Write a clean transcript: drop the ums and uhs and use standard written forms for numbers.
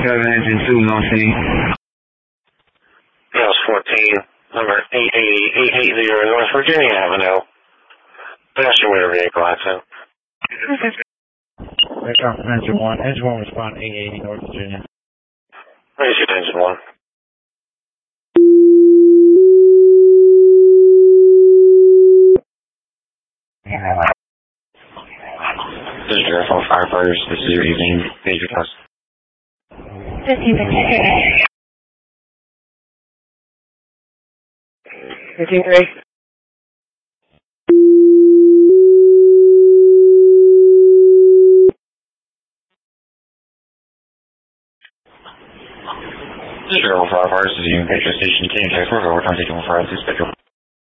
engine 2 on scene. House 14, number 880 North Virginia Avenue. Passenger vehicle accident. Engine 1. Engine 1 respond 880 North Virginia. Raise your engine 1. This is your phone firefighters. This is your evening major test. 15-3. 15-3. This is your firefighters. This is your major station. Can you check for overtime taking 152 schedule?